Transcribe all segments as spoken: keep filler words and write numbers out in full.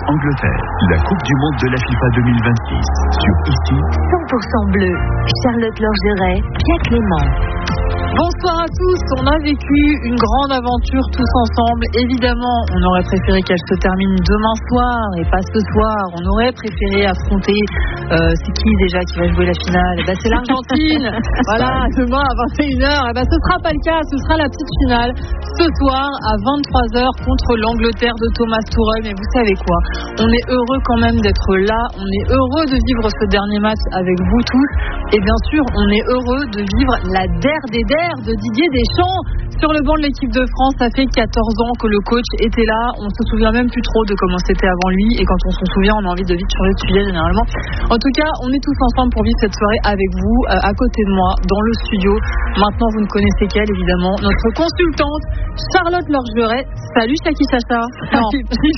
Angleterre, la Coupe du Monde de la FIFA deux mille vingt-six. Sur ici, cent pour cent bleu, Charlotte Lorgeret, Pierre Clément. Bonsoir à tous, on a vécu une grande aventure tous ensemble. Évidemment, on aurait préféré qu'elle se termine demain soir et pas ce soir. On aurait préféré affronter, euh, c'est qui déjà qui va jouer la finale? Eh ben, c'est l'Argentine. Voilà, demain à vingt et une heures. Eh ben, ce sera pas le cas, ce sera la petite finale ce soir à vingt-trois heures contre l'Angleterre de Thomas Tuchel. Mais vous savez quoi? On est heureux quand même d'être là. On est heureux de vivre ce dernier match avec vous tous. Et bien sûr, on est heureux de vivre la der des der de Didier Deschamps sur le banc de l'équipe de France. Ça fait quatorze ans que le coach était là. On se souvient même plus trop de comment c'était avant lui. Et quand on s'en souvient, on a envie de vite changer de sujet généralement. En tout cas, on est tous ensemble pour vivre cette soirée avec vous, euh, à côté de moi, dans le studio. Maintenant, vous ne connaissez qu'elle, évidemment. Notre consultante, Charlotte Lorgeret. Salut, Chaki Chacha. Non,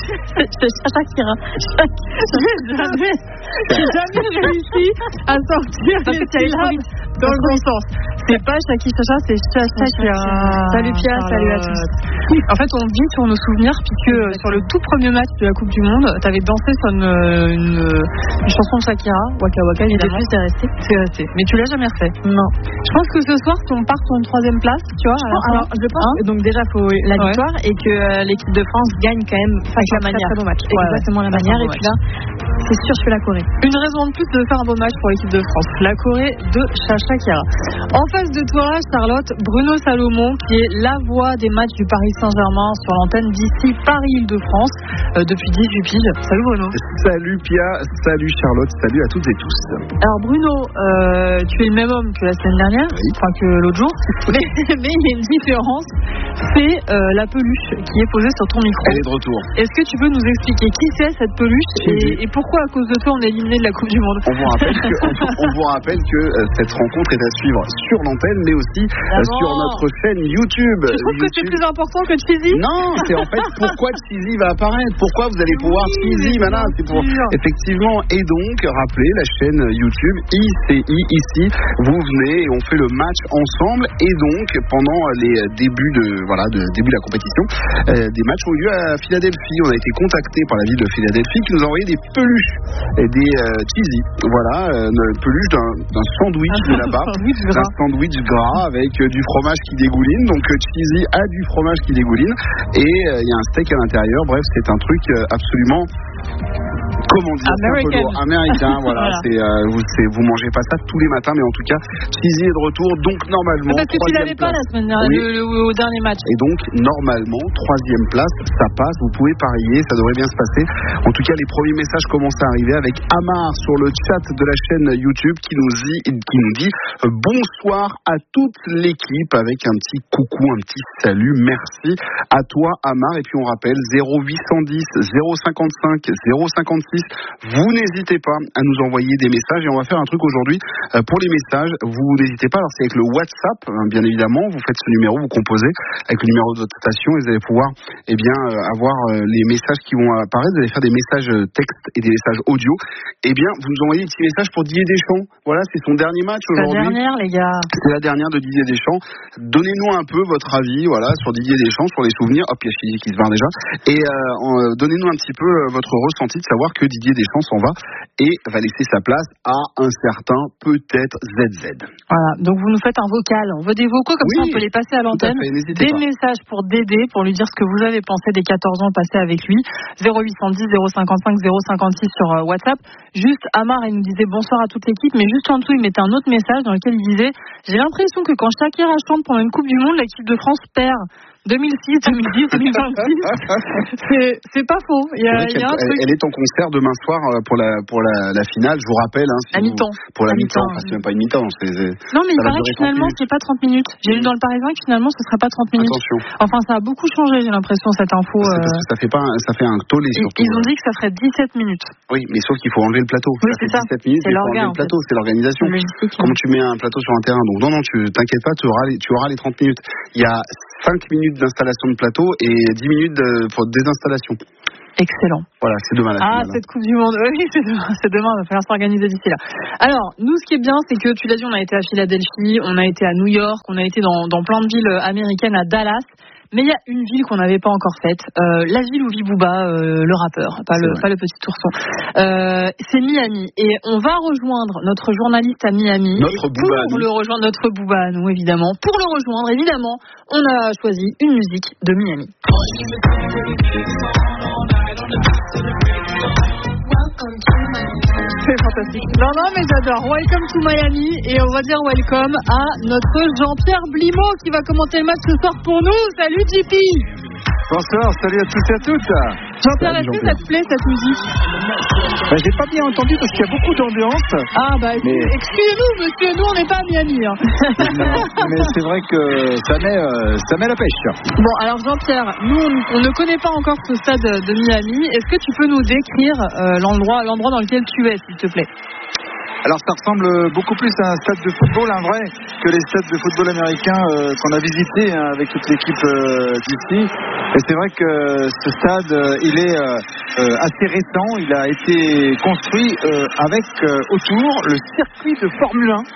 c'est Chacha Kira. J'ai jamais, j'ai jamais réussi à sortir les syllabes dans le bon sens. C'est pas Chaki Chacha, c'est Chacha Kira. Salut Pia, oh salut à tous. En fait, on vit sur nos souvenirs, puisque euh, sur le tout premier match de la Coupe du Monde, tu avais dansé sur une, une, une chanson de Shakira, Waka Waka, évidemment. Et depuis, c'est resté. C'est resté. Mais tu l'as jamais refait. Non. Je pense que ce soir, si on part sur une troisième place, tu vois. Alors, alors je pense. Hein donc déjà, il faut la victoire ouais. et que euh, l'équipe de France gagne quand même avec la manière. Très beau match. Ouais, exactement ouais. la manière. Et puis là, c'est sûr, je fais la Corée. Une raison de plus de faire un beau match pour l'équipe de France. La Corée de Chacha Kira. En face de toi, Charlotte, Bruno Salomon, qui est la voix des matchs du Paris Saint-Germain sur l'antenne d'ici Paris-Île-de-France euh, depuis dix-huit piges. Salut Bruno. Salut Pia, salut Charlotte, salut à toutes et tous. Alors Bruno, euh, tu es le même homme que la semaine dernière, oui. enfin que l'autre jour, mais, mais il y a une différence, c'est euh, la peluche qui est posée sur ton micro. Elle est de retour. Est-ce que tu peux nous expliquer qui c'est cette peluche et, et pourquoi à cause de toi on est éliminé de la Coupe du Monde? On vous rappelle que, on, on vous rappelle que euh, cette rencontre est à suivre sur l'antenne mais aussi euh, sur notre chaîne YouTube. Tu trouves YouTube. que c'est plus important que Cheesy? Non, c'est en fait pourquoi Cheesy va apparaître, pourquoi vous allez pouvoir oui, Cheesy, voilà, c'est pour effectivement. Et donc, rappelez la chaîne YouTube I C I ici, vous venez et on fait le match ensemble. Et donc, pendant les débuts de voilà, de début de la compétition, euh, des matchs ont eu lieu à Philadelphie. On a été contacté par la ville de Philadelphie qui nous a envoyé des peluches, et des euh, Cheesy, voilà, euh, une peluche d'un, d'un sandwich de là-bas, d'un sandwich gras avec euh, du fromage qui dégouline. Donc euh, Cheesy a du fromage qui dégouline et il euh, y a un steak à l'intérieur. Bref, c'est un truc euh, absolument, comment dire, American. américain. Voilà, voilà. C'est, euh, vous, c'est, vous mangez pas ça tous les matins, mais en tout cas, Cheesy est de retour, donc normalement. Parce que tu l'avais pas la semaine dernière, oui. le, le, au dernier match. Et donc normalement, troisième place, ça passe. Vous pouvez parier, ça devrait bien se passer. En tout cas, les premiers messages commencent à arriver avec Amar sur le chat de la chaîne YouTube qui nous dit, qui nous dit euh, bonsoir à toute l'équipe avec un petit coucou, un petit salut, merci à toi Amar. Et puis on rappelle zéro huit cent dix zéro cinquante-cinq zéro cinquante-six. Vous n'hésitez pas à nous envoyer des messages et on va faire un truc aujourd'hui euh, pour les messages. Vous n'hésitez pas, alors c'est avec le WhatsApp, hein, bien évidemment. Vous faites ce numéro, vous composez avec le numéro de votre station et vous allez pouvoir eh bien, euh, avoir euh, les messages qui vont apparaître. Vous allez faire des messages textes et des messages audio. Eh bien, vous nous envoyez des petits messages pour Didier Deschamps. Voilà, c'est son dernier match aujourd'hui. La dernière, les gars. C'est la dernière de Didier Deschamps. Donnez-nous un peu votre avis, voilà, sur Didier Deschamps, sur les souvenirs. Hop, il y a Chili qui se barre déjà. Et euh, donnez-nous un petit peu votre ressenti de savoir que Didier Deschamps s'en va et va laisser sa place à un certain peut-être Z Z. Voilà, donc vous nous faites un vocal. On veut des vocaux, comme oui, ça on peut les passer à l'antenne. À fait, des pas. messages pour Dédé, pour lui dire ce que vous avez pensé des quatorze ans passés avec lui. zéro huit cent dix zéro cinquante-cinq zéro cinquante-six sur euh, WhatsApp. Juste, Amar, il nous disait bonsoir à toute l'équipe, mais juste en dessous, il mettait un autre message dans lequel il disait j'ai l'impression que quand Shakira chante pendant une Coupe du Monde, l'équipe de France perd. deux mille six, deux mille dix, deux mille vingt-six. c'est, c'est pas faux. Il y a, il y a un elle, truc. Elle est en concert demain soir pour la, pour la, la finale, je vous rappelle. Hein, si à mi-temps. Vous, pour la mi-temps. mi-temps. Enfin, c'est même pas une mi-temps. C'est, c'est, non, mais il paraît que finalement, c'est pas trente minutes. J'ai lu dans le Parisien que finalement, ce serait pas trente minutes. Attention. Enfin, ça a beaucoup changé, j'ai l'impression, cette info. C'est parce que ça fait, pas, ça fait un tollé surtout. Ils ont dit que ça ferait dix-sept minutes. Oui, mais sauf qu'il faut enlever le plateau. Oui, ça c'est ça. dix-sept minutes, c'est il faut enlever le plateau, c'est l'organisation. Comment tu mets un plateau sur un terrain. Donc non, non, tu t'inquiètes pas, tu auras les, tu auras les trente minutes. Il y a cinq minutes d'installation de plateau et dix minutes de, pour désinstallation. Excellent. Voilà, c'est demain la Ah, finale. cette Coupe du Monde. Oui, c'est demain. C'est demain. Il va falloir s'organiser d'ici là. Alors, nous, ce qui est bien, c'est que tu l'as dit, on a été à Philadelphie, on a été à New York, on a été dans, dans plein de villes américaines, à Dallas. Mais il y a une ville qu'on n'avait pas encore faite, euh, la ville où vit Booba, euh, le rappeur, pas le, pas le petit ourson. Euh, c'est Miami. Et on va rejoindre notre journaliste à Miami. Notre Booba. Pour le rejoindre, notre Booba, nous évidemment. Pour le rejoindre, évidemment, on a choisi une musique de Miami. C'est fantastique. Non, non, mais j'adore. Welcome to Miami. Et on va dire welcome à notre Jean-Pierre Blimaud qui va commenter le match ce soir pour nous. Salut J P. Bonsoir, salut à tous et à toutes. Jean-Pierre, est-ce que ça te plaît cette musique? Ben, j'ai pas bien entendu parce qu'il y a beaucoup d'ambiance. Ah bah mais... excusez-nous monsieur, nous on n'est pas à Miami. Hein. Non, mais c'est vrai que ça met, euh, ça met la pêche. Bon alors Jean-Pierre, nous on, on ne connaît pas encore ce stade de Miami. Est-ce que tu peux nous décrire euh, l'endroit, l'endroit dans lequel tu es s'il te plaît? Alors ça ressemble beaucoup plus à un stade de football, un vrai, que les stades de football américains euh, qu'on a visités hein, avec toute l'équipe euh, d'ici. Et c'est vrai que ce stade, euh, il est euh, euh, assez récent. Il a été construit euh, avec euh, autour le circuit de Formule un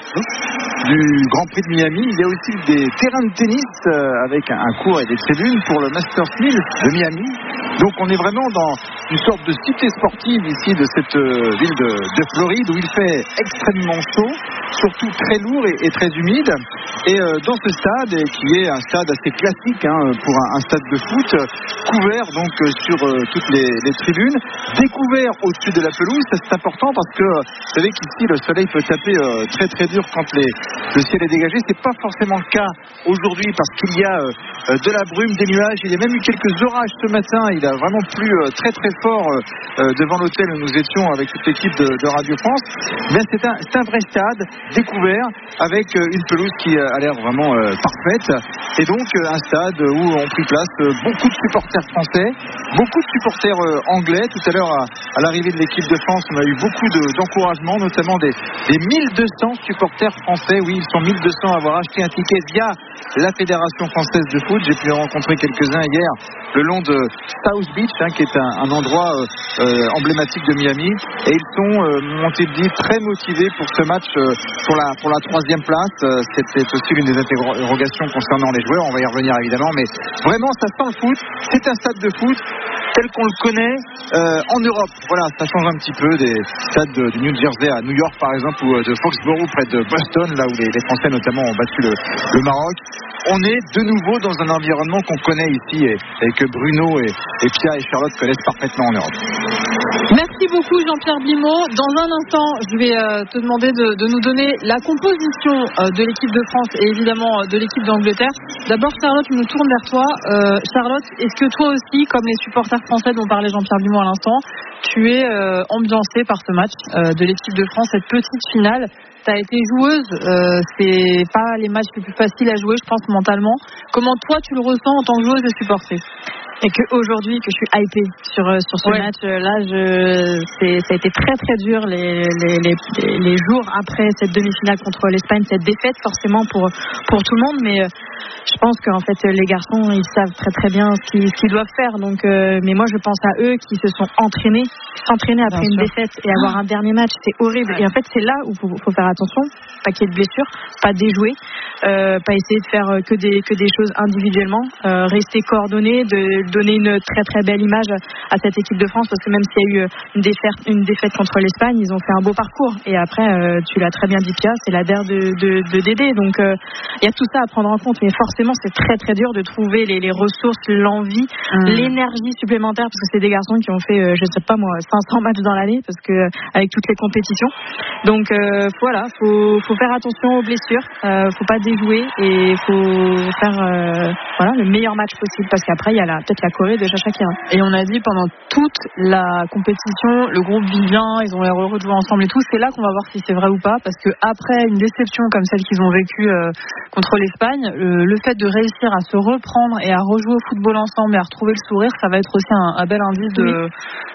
du Grand Prix de Miami. Il y a aussi des terrains de tennis euh, avec un, un court et des tribunes pour le Masters mille de Miami. Donc on est vraiment dans une sorte de cité sportive ici de cette euh, ville de, de Floride où il fait extrêmement chaud, surtout très lourd et, et très humide. Et euh, dans ce stade, qui est un stade assez classique hein, pour un, un stade de foot, euh, couvert donc euh, sur euh, toutes les, les tribunes, découvert au-dessus de la pelouse. Ça, c'est important parce que vous savez qu'ici le soleil peut taper euh, très très dur quand les, le ciel est dégagé. C'est pas forcément le cas aujourd'hui parce qu'il y a euh, de la brume, des nuages. Il y a même eu quelques orages ce matin. Il a vraiment plu euh, très très fort euh, devant l'hôtel où nous étions avec toute l'équipe de, de Radio France. Mais c'est un, c'est un vrai stade découvert avec euh, une pelouse qui a l'air vraiment euh, parfaite et donc euh, un stade où ont pris place euh, beaucoup de supporters français, beaucoup de supporters euh, anglais. Tout à l'heure à, à l'arrivée de l'équipe de France, on a eu beaucoup de, d'encouragement, notamment des, des mille deux cents supporters français. Oui, ils sont mille deux cents à avoir acheté un ticket via la Fédération française de foot. J'ai pu en rencontrer quelques-uns hier le long de South Beach, hein, qui est un, un endroit euh, euh, emblématique de Miami, et ils sont euh, montés de dit très motivés pour ce match euh, pour la pour la troisième place. Euh, c'était aussi l'une des interrogations concernant les joueurs. On va y revenir évidemment, mais vraiment ça sent le foot. C'est un stade de foot tel qu'on le connaît euh, en Europe. Voilà, ça change un petit peu des stades de, du New Jersey à New York par exemple, ou de Foxborough près de Boston, là où les, les Français notamment ont battu le, le Maroc. On est de nouveau dans un environnement qu'on connaît ici et, et que Bruno et, et Pia et Charlotte connaissent parfaitement en Europe. Merci beaucoup Jean-Pierre Blimaud. Dans un instant, je vais euh, te demander de, de nous donner la composition euh, de l'équipe de France et évidemment euh, de l'équipe d'Angleterre. D'abord Charlotte, je me tourne vers toi. Euh, Charlotte, est-ce que toi aussi, comme les supporters français dont parlait Jean-Pierre Blimaud à l'instant, tu es euh, ambiancée par ce match euh, de l'équipe de France, cette petite finale? Tu as été joueuse, euh, c'est pas les matchs les plus faciles à jouer, je pense, mentalement. Comment toi tu le ressens en tant que joueuse et supporter? Et qu'aujourd'hui, que je suis hypée sur, sur ce ouais. match, là, je, c'est, ça a été très très dur les, les, les, les jours après cette demi-finale contre l'Espagne, cette défaite forcément pour, pour tout le monde, mais je pense qu'en fait les garçons, ils savent très très bien ce qu'ils, ce qu'ils doivent faire, donc, euh, mais moi je pense à eux qui se sont entraînés, s'entraîner après bien une sûr. défaite et avoir un dernier match, c'est horrible, ouais. Et en fait c'est là où il faut, faut faire attention, pas qu'il y ait de blessures, pas déjouer, euh, pas essayer de faire que des, que des choses individuellement, euh, rester coordonné, de donner une très très belle image à cette équipe de France, parce que même s'il y a eu une défaite, une défaite contre l'Espagne, ils ont fait un beau parcours, et après euh, tu l'as très bien dit Pia, c'est la D E R de, de, de Dédé, donc il euh, y a tout ça à prendre en compte, mais forcément c'est très très dur de trouver les, les ressources, l'envie, mmh. l'énergie supplémentaire, parce que c'est des garçons qui ont fait euh, je sais pas moi cinq cents matchs dans l'année, parce que avec toutes les compétitions, donc euh, voilà, faut, faut faire attention aux blessures, euh, faut pas déjouer, et faut faire euh, voilà, le meilleur match possible, parce qu'après il y a la, peut-être la Corée de Shakira. Et on a dit pendant toute la compétition, le groupe vit bien, ils ont l'air heureux de jouer ensemble et tout. C'est là qu'on va voir si c'est vrai ou pas, parce que après une déception comme celle qu'ils ont vécue euh, contre l'Espagne, le, le fait de réussir à se reprendre et à rejouer au football ensemble et à retrouver le sourire, ça va être aussi un, un bel indice de,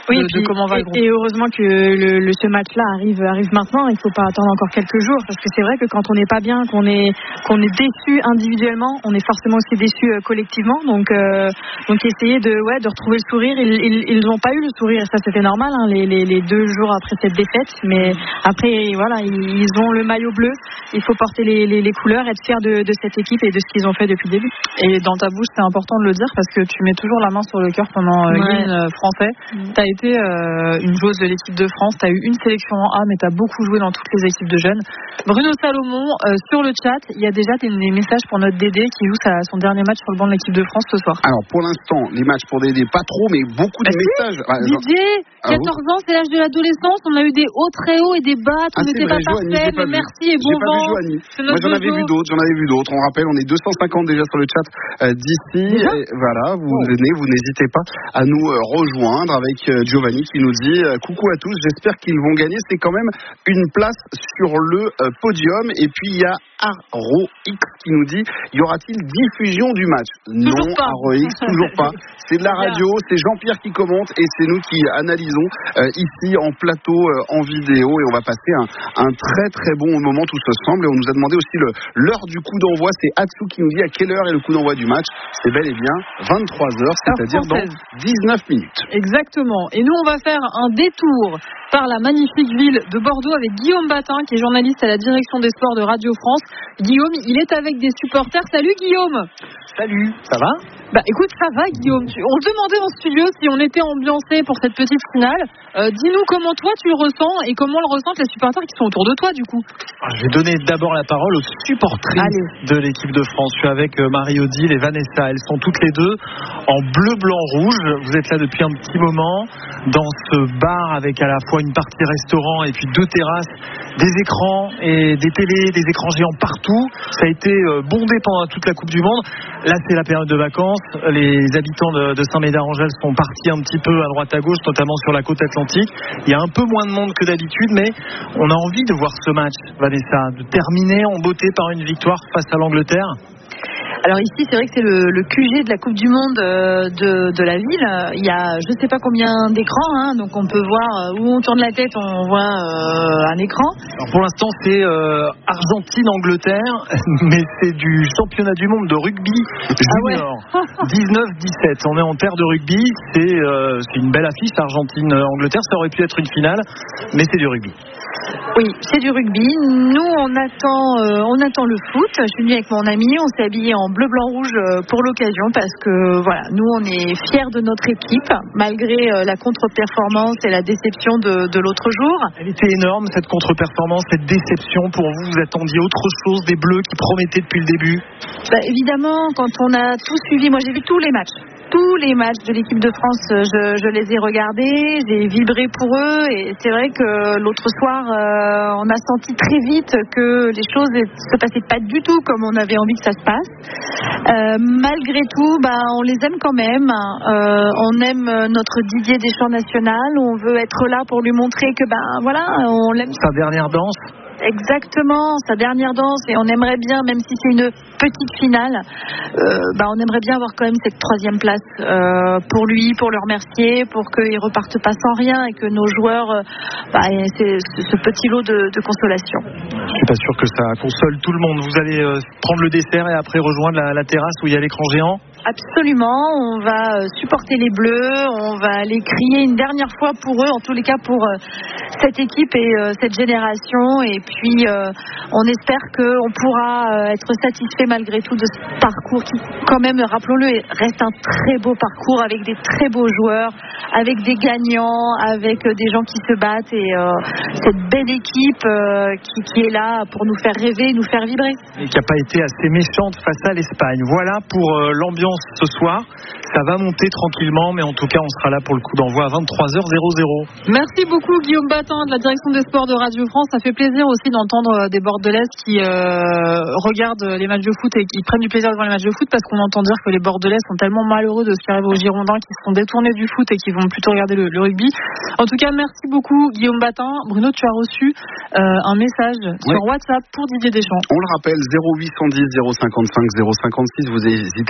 oui, de, puis, de comment va et, le groupe. Et heureusement que le, le, ce match-là arrive, arrive maintenant. Il ne faut pas attendre encore quelques jours, parce que c'est vrai que quand on n'est pas bien, qu'on est, qu'on est déçu individuellement, on est forcément aussi déçu euh, collectivement. Donc, euh, donc essayer de, ouais, de retrouver le sourire. Ils n'ont pas eu le sourire, ça c'était normal, hein, les, les, les deux jours après cette défaite. Mais après, voilà, ils, ils ont le maillot bleu. Il faut porter les, les, les couleurs, être fier de, de cette équipe et de ce qu'ils ont fait depuis le début. Et dans ta bouche, c'est important de le dire parce que tu mets toujours la main sur le cœur pendant euh, Ouais. l'hymne français. Mmh. Tu as été euh, une joueuse de l'équipe de France, tu as eu une sélection en A, mais tu as beaucoup joué dans toutes les équipes de jeunes. Bruno Salomon, euh, sur le chat, il y a déjà des, des messages pour notre Dédé qui joue sa, son dernier match sur le banc de l'équipe de France ce soir. Alors pour l'instant, les matchs pour Dédé, pas trop, mais beaucoup de Bah, messages. Ah, Didier, ah, quatorze ans, c'est l'âge de l'adolescence. On a eu des hauts très hauts et des bas. Ah, On c'est n'était vrai, pas Joanie, parfait, j'ai pas mais vu. merci et bon J'ai pas vu vent. Joanie. C'est Moi notre j'en avais Jojo. vu d'autres, j'en avais vu d'autres. On rappelle, on est deux cent cinquante déjà sur le chat euh, d'ici. Déjà Et voilà, vous Oh. venez, vous n'hésitez pas à nous euh, rejoindre avec euh, Giovanni qui nous dit euh, coucou à tous, j'espère qu'ils vont gagner. C'est quand même une place sur le euh, podium. Et puis il y a Arro X qui nous dit y aura-t-il diffusion du match? Toujours Non, pas. Arro X, toujours pas. C'est de la radio, c'est Jean-Pierre qui commente et c'est nous qui analysons euh, ici en plateau, euh, en vidéo, et on va passer un, un très très bon moment tous ensemble. Et on nous a demandé aussi le, l'heure du coup d'envoi. C'est Atsu qui nous dit à quelle heure est le coup d'envoi du match. C'est bel et bien vingt-trois heures, c'est-à-dire dans dix-neuf minutes. Exactement. Et nous, on va faire un détour par la magnifique ville de Bordeaux avec Guillaume Batin, qui est journaliste à la direction des sports de Radio France. Guillaume, il est avec des supporters. Salut Guillaume. Salut, ça va? Bah écoute, ça va Guillaume. Tu- On se demandait en studio si on était ambiancé pour cette petite finale. Euh, dis-nous comment toi tu le ressens et comment le ressentent les supporters qui sont autour de toi du coup. Je vais donner d'abord la parole aux supportrices Allez. de l'équipe de France. Je suis avec euh, Marie-Odile et Vanessa. Elles sont toutes les deux en bleu, blanc, rouge. Vous êtes là depuis un petit moment dans ce bar avec à la fois une partie restaurant et puis deux terrasses, des écrans et des télés, des écrans géants partout. Ça a été euh, bondé pendant toute la Coupe du Monde. Là, c'est la période de vacances. Les habitants de, de Saint-Médard-en-Gels sont partis un petit peu à droite à gauche, notamment sur la côte atlantique. Il y a un peu moins de monde que d'habitude, mais on a envie de voir ce match, Vanessa, de terminer en beauté par une victoire face à l'Angleterre. Alors ici, c'est vrai que c'est le, le Q G de la Coupe du Monde euh, de, de la ville. Il y a je ne sais pas combien d'écrans, hein, donc on peut voir euh, où on tourne la tête, on voit euh, un écran. Alors pour l'instant, c'est euh, Argentine-Angleterre, mais c'est du championnat du monde de rugby junior, dix-neuf dix-sept. On est en terre de rugby, c'est, euh, c'est une belle affiche, Argentine-Angleterre. Ça aurait pu être une finale, mais c'est du rugby. Oui, c'est du rugby. Nous, on attend, euh, on attend le foot. Je suis venue avec mon ami, on s'est habillé en bleu, blanc, rouge euh, pour l'occasion parce que voilà, nous, on est fiers de notre équipe malgré euh, la contre-performance et la déception de, de l'autre jour. Elle était énorme, cette contre-performance, cette déception. Pour vous, vous attendiez autre chose des Bleus qui promettaient depuis le début? Bah, évidemment, quand on a tout suivi, moi j'ai vu tous les matchs. Tous les matchs de l'équipe de France, je, je les ai regardés, j'ai vibré pour eux et c'est vrai que l'autre soir, euh, on a senti très vite que les choses ne se passaient pas du tout comme on avait envie que ça se passe. Euh, malgré tout, bah, on les aime quand même. Euh, on aime notre Didier Deschamps national, on veut être là pour lui montrer que ben voilà, on l'aime. Sa dernière danse. Exactement, sa dernière danse, et on aimerait bien, même si c'est une petite finale, euh, bah on aimerait bien avoir quand même cette troisième place euh, pour lui, pour le remercier, pour qu'il reparte pas sans rien et que nos joueurs, euh, bah, c'est ce petit lot de, de consolation. Je suis pas sûr que ça console tout le monde. Vous allez euh, prendre le dessert et après rejoindre la, la terrasse où il y a l'écran géant? Absolument, on va supporter les Bleus, on va aller crier une dernière fois pour eux, en tous les cas pour euh, cette équipe et euh, cette génération, et puis euh, on espère qu'on pourra euh, être satisfait malgré tout de ce parcours qui, quand même, rappelons-le, reste un très beau parcours avec des très beaux joueurs, avec des gagnants, avec euh, des gens qui se battent, et euh, cette belle équipe euh, qui, qui est là pour nous faire rêver, nous faire vibrer. Et qui n'a pas été assez méchante face à l'Espagne. Voilà pour euh, l'ambiance ce soir. Ça va monter tranquillement, mais en tout cas, on sera là pour le coup d'envoi à vingt-trois heures. Merci beaucoup Guillaume Batin de la direction des sports de Radio France. Ça fait plaisir aussi d'entendre des Bordelaises qui euh, regardent les matchs de foot et qui prennent du plaisir devant les matchs de foot, parce qu'on entend dire que les Bordelais sont tellement malheureux de ce qui arrive aux Girondins, qui se sont détournés du foot et qui vont plutôt regarder le, le rugby. En tout cas, merci beaucoup Guillaume Batin. Bruno, tu as reçu euh, un message oui. sur WhatsApp pour Didier Deschamps. On le rappelle, zéro huit cent dix zéro cinquante-cinq zéro cinquante-six. Vous n'hésitez pas à nous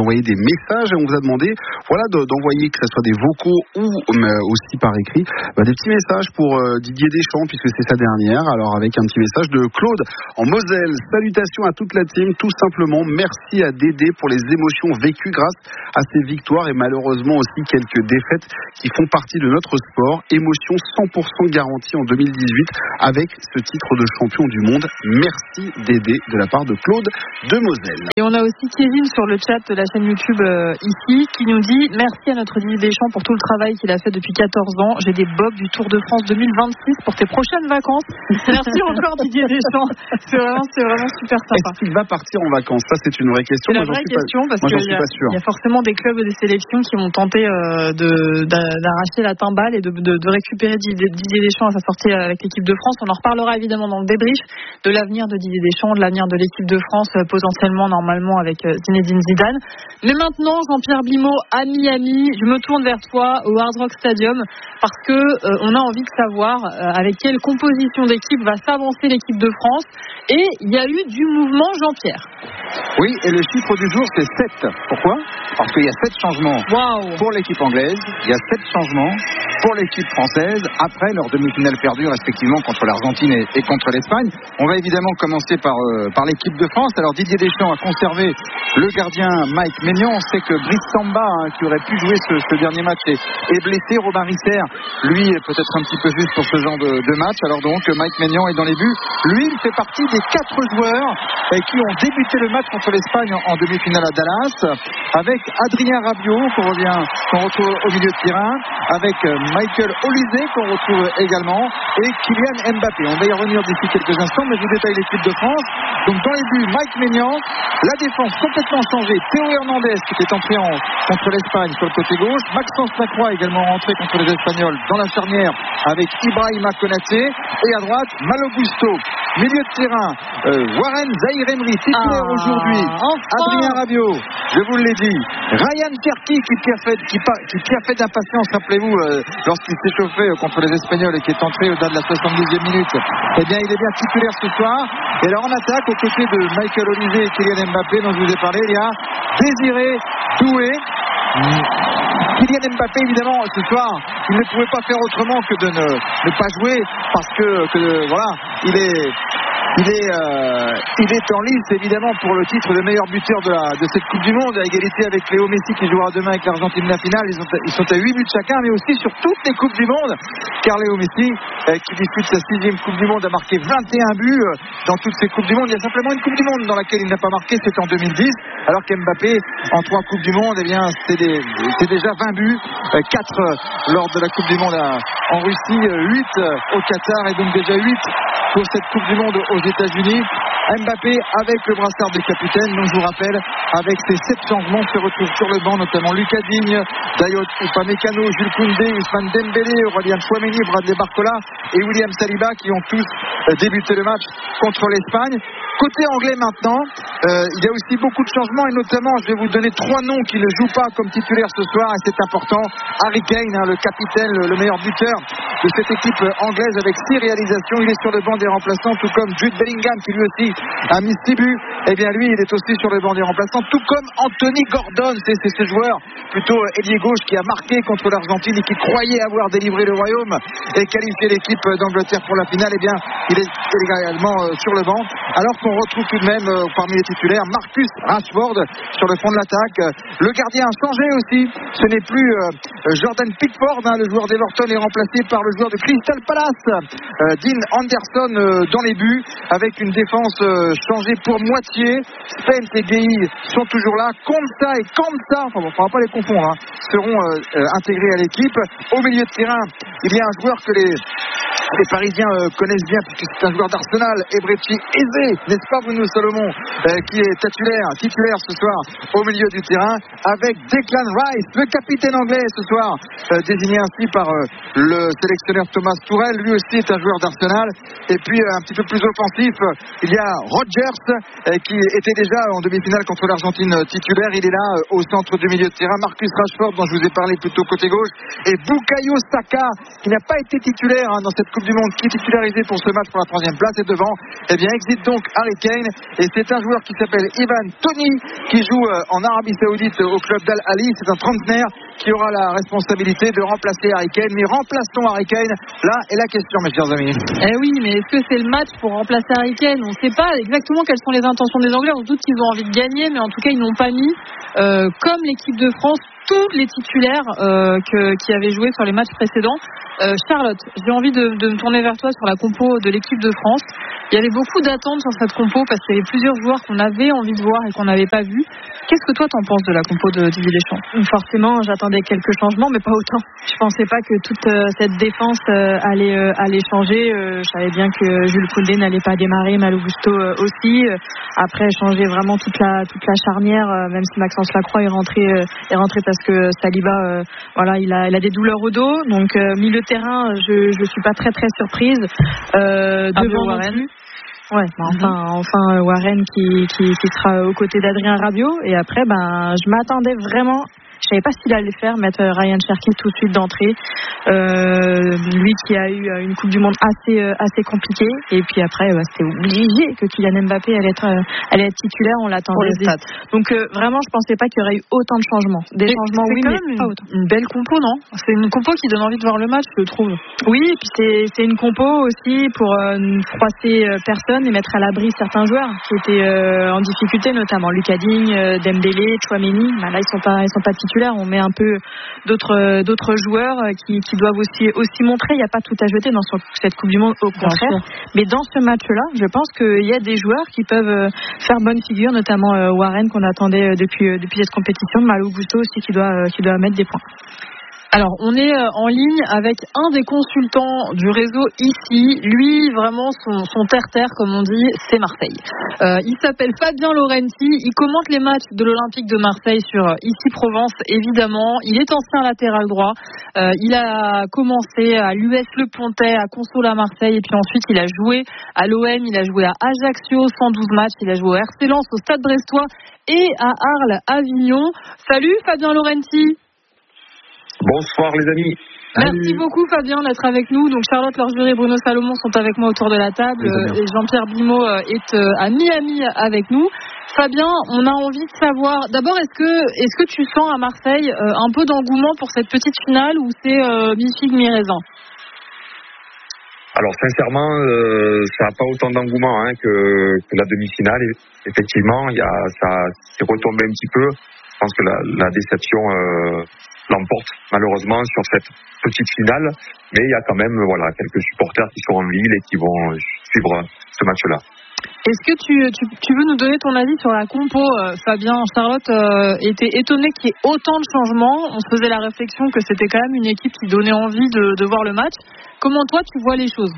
envoyer des messages et on vous a demandé voilà, d'envoyer, que ce soit des vocaux ou aussi par écrit, bah, des petits messages pour euh, Didier Deschamps, puisque c'est sa dernière. Alors avec un petit message de Claude en Moselle. Salutations à toute la team, tout simplement. Merci à Dédé pour les émotions vécues grâce à ces victoires et malheureusement aussi quelques défaites qui font partie de notre sport. Émotion cent pour cent garantie en deux mille dix-huit avec ce titre de champion du monde. Merci Dédé de la part de Claude de Moselle. Et on a aussi Kevin sur le chat de la chaîne YouTube euh, ici qui nous dit merci à notre Didier Deschamps pour tout le travail qu'il a fait depuis quatorze ans. J'ai des bobs du Tour de France deux mille vingt-six pour tes prochaines vacances. Merci encore Didier Deschamps. C'est vraiment, c'est vraiment super sympa. Est-ce qu'il va partir en vacances? Ça, c'est une vraie question. C'est la vraie question pas... parce qu'il y, y a forcément des clubs et des sélections qui vont tenter euh, de, d'arracher la timbale et de, de, de récupérer Didier Deschamps à sa sortie avec l'équipe de France. On en reparlera évidemment dans le débrief de l'avenir de Didier Deschamps, de l'avenir de l'équipe de France, euh, potentiellement normalement avec euh, Zinedine Zidane. Mais maintenant, Jean-Pierre Blimaud à Miami, je me tourne vers toi au Hard Rock Stadium parce que euh, on a envie de savoir euh, avec quelle composition d'équipe va s'avancer l'équipe de France. Et il y a eu du mouvement, Jean-Pierre. Oui, et le chiffre du jour, c'est sept. Pourquoi ? Parce qu'il y a sept changements wow. pour l'équipe anglaise, il y a sept changements pour l'équipe française après leur demi-finale perdue respectivement contre l'Argentine et, et contre l'Espagne. On va évidemment commencer par, euh, par l'équipe de France. Alors Didier Deschamps a conservé le gardien Mike Maignan. On sait que Brice Samba, hein, qui aurait pu jouer ce, ce dernier match, est, est blessé. Robin Risser, lui, est peut-être un petit peu juste pour ce genre de, de match. Alors donc Mike Maignan est dans les buts. Lui, il fait partie des quatre joueurs euh, qui ont débuté le match contre l'Espagne en, en demi-finale à Dallas, avec Adrien Rabiot qu'on revient, qu'on retrouve au milieu de terrain, avec euh, Michael Olise qu'on retrouve également, et Kylian Mbappé. On va y revenir d'ici quelques instants, mais je vous détaille l'équipe de France. Donc dans les buts, Mike Maignan, la défense complètement changée, Théo Hernandez qui était entré en, contre l'Espagne sur le côté gauche, Maxence Lacroix également rentré contre les Espagnols dans la charnière avec Ibrahima Konaté, et à droite Malo Gusto. Milieu de terrain, euh, Warren Zaïre-Emery, titulaire ah, aujourd'hui, enfin. Adrien Rabiot, je vous l'ai dit, Ryan Cherki qui piaffait, qui, qui piaffait d'impatience, rappelez-vous, euh, lorsqu'il s'est chauffé contre les Espagnols et qui est entré au-delà de la soixante-dixième minute. Eh bien, il est bien titulaire ce soir. Et alors, en attaque, aux côtés de Michael Olise et Kylian Mbappé, dont je vous ai parlé, il y a Désiré Doué. Kylian Mbappé, évidemment, ce soir, il ne pouvait pas faire autrement que de ne, ne pas jouer parce que, que voilà, il est... Il est, euh, il est en lice évidemment pour le titre de meilleur buteur de, la, de cette Coupe du Monde, à égalité avec Léo Messi qui jouera demain avec l'Argentine de la finale. Ils, ont, ils sont à huit buts chacun, mais aussi sur toutes les Coupes du Monde, car Léo Messi, euh, qui dispute sa sixième Coupe du Monde, a marqué vingt et un buts euh, dans toutes ces Coupes du Monde. Il y a simplement une Coupe du Monde dans laquelle il n'a pas marqué, c'est en deux mille dix, alors qu'Mbappé, en trois Coupes du Monde, eh bien, c'est, des, c'est déjà vingt buts, euh, quatre euh, lors de la Coupe du Monde à, en Russie, euh, huit euh, au Qatar, et donc déjà huit pour cette Coupe du Monde aux États-Unis. Mbappé avec le brassard du capitaine, donc je vous rappelle, avec ses sept changements, se retrouve sur le banc notamment Lucas Digne, Dayot Upamecano, Jules Koundé, Ousmane Dembélé, Aurélien Tchouaméni, Bradley Barcola et William Saliba qui ont tous euh, débuté le match contre l'Espagne. Côté anglais maintenant, euh, il y a aussi beaucoup de changements et notamment, je vais vous donner trois noms qui ne jouent pas comme titulaire ce soir et c'est important. Harry Kane, hein, le capitaine, le, le meilleur buteur de cette équipe anglaise avec six réalisations, il est sur le banc des remplaçants, tout comme Jude Bellingham qui lui aussi a mis six buts. Eh bien lui, il est aussi sur le banc des remplaçants, tout comme Anthony Gordon, c'est, c'est ce joueur plutôt ailier gauche qui a marqué contre l'Argentine et qui croyait avoir délivré le royaume et qualifié l'équipe d'Angleterre pour la finale. Eh bien, il est également euh, sur le banc, alors qu'on retrouve tout de même euh, parmi les titulaires Marcus Rashford sur le fond de l'attaque. Le gardien a changé aussi, ce n'est plus euh, Jordan Pickford, hein, le joueur d'Everton est remplacé par le joueur de Crystal Palace, euh, Dean Anderson euh, dans les buts, avec une défense euh, changée pour moitié. Spence et Gueye sont toujours là, Konsa et Kamsa, enfin bon, on ne va pas les confondre, hein, seront euh, euh, intégrés à l'équipe. Au milieu de terrain, il y a un joueur que les Les Parisiens euh, connaissent bien puisque c'est un joueur d'Arsenal, Ebrechi Eze, n'est-ce pas Bruno Salomon, euh, qui est titulaire, titulaire ce soir au milieu du terrain, avec Declan Rice, le capitaine anglais ce soir, euh, désigné ainsi par euh, le sélectionneur Thomas Tuchel, lui aussi est un joueur d'Arsenal. Et puis euh, un petit peu plus offensif, il y a Rodgers euh, qui était déjà en demi-finale contre l'Argentine euh, titulaire, il est là euh, au centre du milieu de terrain, Marcus Rashford dont je vous ai parlé plutôt côté gauche, et Bukayo Saka qui n'a pas été titulaire hein, dans cette Coupe Coupe du Monde qui est titularisé pour ce match pour la troisième place. Et devant, eh bien, exit donc Harry Kane. Et c'est un joueur qui s'appelle Ivan Toney qui joue en Arabie Saoudite au club d'Al Ahly. C'est un trentenaire qui aura la responsabilité de remplacer Harry Kane. Mais remplace-t-on Harry Kane? Là est la question, mes chers amis. Eh oui, mais est-ce que c'est le match pour remplacer Harry Kane? On ne sait pas exactement quelles sont les intentions des Anglais. On se doute qu'ils ont envie de gagner, mais en tout cas, ils n'ont pas mis, euh, comme l'équipe de France, tous les titulaires euh, que, qui avaient joué sur les matchs précédents. Euh, Charlotte, j'ai envie de, de me tourner vers toi sur la compo de l'équipe de France. Il y avait beaucoup d'attentes sur cette compo parce qu'il y avait plusieurs joueurs qu'on avait envie de voir et qu'on n'avait pas vus. Qu'est-ce que toi t'en penses de la compo de Didier Deschamps? Forcément, j'attendais quelques changements, mais pas autant. Je pensais pas que toute euh, cette défense euh, allait, euh, allait changer. Euh, je savais bien que Jules Koundé n'allait pas démarrer, Malo Gusto euh, aussi. Euh, après, changer vraiment toute la toute la charnière, euh, même si Maxence Lacroix est rentré euh, est rentré parce que Saliba, euh, voilà, il a il a des douleurs au dos. Donc euh, milieu de terrain, je je suis pas très très surprise. Euh, devant Warren. Ouais, bah enfin, enfin Warren qui, qui, qui sera aux côtés d'Adrien Rabiot. Et après, ben, je m'attendais vraiment. Je savais pas ce qu'il allait faire, mettre Ryan Cherki tout de suite d'entrée. Euh, lui qui a eu une Coupe du Monde assez assez compliquée. Et puis après, bah, c'était obligé que Kylian Mbappé allait être allait être titulaire. On l'attendait. Donc euh, vraiment, je pensais pas qu'il y aurait eu autant de changements. Des mais changements, oui, quand mais même pas une, autant. Une belle compo, non? C'est une compo qui donne envie de voir le match, je trouve. Oui, et puis c'est c'est une compo aussi pour euh, ne froisser euh, personne et mettre à l'abri certains joueurs qui étaient euh, en difficulté, notamment Lucas Digne, euh, Dembélé, Tchouaméni. Bah, là, ils sont pas ils sont pas titulaires. On met un peu d'autres d'autres joueurs qui, qui doivent aussi aussi montrer. Il n'y a pas tout à jeter dans cette Coupe du Monde, au contraire. Mais dans ce match-là, je pense qu'il y a des joueurs qui peuvent faire bonne figure, notamment Warren qu'on attendait depuis depuis cette compétition, Malo Gusto aussi qui doit qui doit mettre des points. Alors, on est en ligne avec un des consultants du réseau ici. Lui, vraiment, son, son terre-terre, comme on dit, c'est Marseille. Euh, il s'appelle Fabien Laurenti. Il commente les matchs de l'Olympique de Marseille sur Ici Provence, évidemment. Il est ancien latéral droit. Euh, il a commencé à l'U S Le Pontet, à Console à Marseille. Et puis ensuite, il a joué à l'O M. Il a joué à Ajaccio, cent douze matchs. Il a joué au R C Lens, au Stade Brestois et à Arles, Avignon. Salut, Fabien Laurenti. Bonsoir les amis. Merci Salut. beaucoup Fabien d'être avec nous. Donc Charlotte Lorgeré et Bruno Salomon sont avec moi autour de la table et Jean-Pierre Bimot est à Miami avec nous. Fabien, on a envie de savoir d'abord, est-ce que est-ce que tu sens à Marseille un peu d'engouement pour cette petite finale ou c'est euh, mi-figue mi-raisin? Alors sincèrement, euh, ça n'a pas autant d'engouement hein, que, que la demi-finale. Effectivement, il y a, ça s'est retombé un petit peu. Je pense que la, la déception euh, l'emporte malheureusement sur cette petite finale, mais il y a quand même voilà quelques supporters qui sont en ville et qui vont suivre ce match-là. Est-ce que tu, tu, tu veux nous donner ton avis sur la compo, euh, Fabien? Charlotte euh, était étonnée qu'il y ait autant de changements. On se faisait la réflexion que c'était quand même une équipe qui donnait envie de, de voir le match. Comment toi tu vois les choses?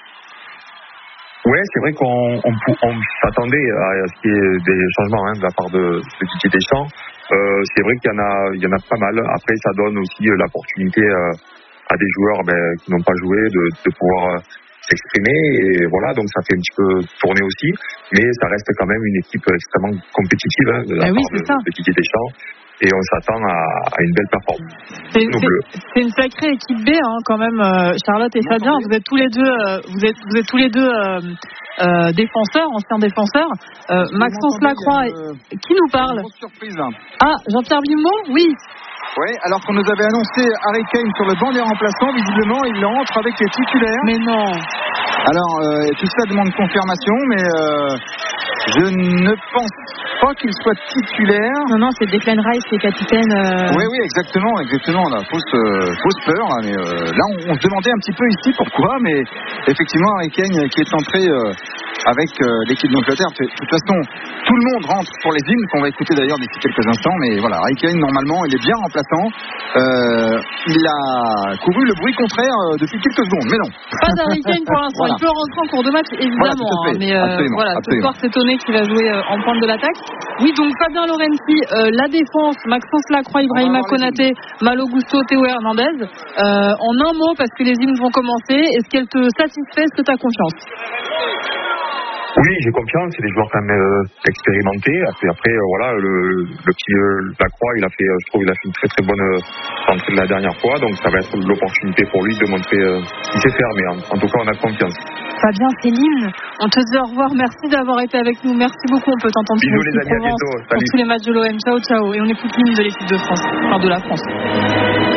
Ouais, c'est vrai qu'on on, on s'attendait à ce qu'il y ait des changements hein, de la part de, de Didier Deschamps. Euh, c'est vrai qu'il y en a, il y en a pas mal. Après, ça donne aussi l'opportunité euh, à des joueurs ben, qui n'ont pas joué de, de pouvoir euh, s'exprimer. Et voilà, donc ça fait un petit peu tourner aussi. Mais ça reste quand même une équipe extrêmement compétitive hein, de la ah oui, part de, de Didier Deschamps. Et on s'attend à, à une belle performance. C'est, c'est, c'est une sacrée équipe B hein, quand même, euh, Charlotte et Fabien. Vous êtes tous les deux, euh, vous êtes, vous êtes tous les deux euh, euh, défenseurs, anciens défenseurs. Euh, Maxence Lacroix, euh, qui nous parle? Surprise. Ah, Jean-Pierre Bimot, oui. Oui, alors qu'on nous avait annoncé Harry Kane sur le banc des remplaçants, visiblement il entre avec les titulaires. Mais non. Alors euh, tout ça demande confirmation, mais euh, je ne pense pas qu'il soit titulaire. Non, non, c'est Declan Rice qui est capitaine. Euh... Oui, oui, exactement, exactement. Là, fausse, euh, fausse peur. Là, mais euh, là, on, on se demandait un petit peu ici pourquoi, mais effectivement, Harry Kane qui est entré euh, avec euh, l'équipe d'Angleterre. De toute façon, tout le monde rentre pour les hymnes qu'on va écouter d'ailleurs d'ici quelques instants. Mais voilà, Harry Kane normalement, il est bien remplaçant. Euh, il a couru le bruit contraire euh, depuis quelques secondes, mais non. Pas d'Harry Kane pour l'instant. Voilà. Il peut rentrer en cours de match, évidemment. Voilà, hein, mais euh, absolument, voilà, absolument. ce soir, c'est Toney qui va jouer euh, en pointe de l'attaque. Oui, donc Fabien Laurenti, euh, la défense, Maxence Lacroix, Ibrahima Konaté, Malo Gusto, Théo Hernandez. Euh, en un mot, parce que les hymnes vont commencer, est-ce qu'elle te satisfait? Est-ce que tu as confiance? Oui, j'ai confiance, c'est des joueurs quand même euh, expérimentés. Après, après euh, voilà, le, le petit euh, Lacroix, il a fait, euh, je trouve, il a fait une très très bonne euh, entrée de la dernière fois, donc ça va être l'opportunité pour lui de montrer euh, ce qu'il sait faire, mais en, en tout cas, on a confiance. Fabien, Céline, on te dit au revoir, merci d'avoir été avec nous, merci beaucoup, on peut t'entendre sur Bisous les amis, à Provence bientôt, pour salut. tous les matchs de l'O M, ciao ciao, et on écoute l'hymne de l'équipe de France, enfin de la France.